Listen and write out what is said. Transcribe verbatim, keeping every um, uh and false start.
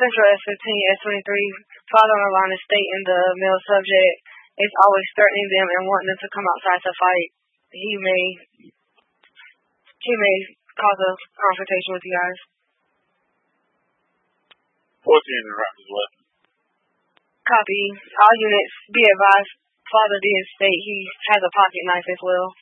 Central S fifteen, S twenty-three, father on the line is stating the male subject is always threatening them and wanting them to come outside to fight. He may he may cause a confrontation with you guys. fourteen in Raptors West. Copy. All units, be advised, father did state he has a pocket knife as well.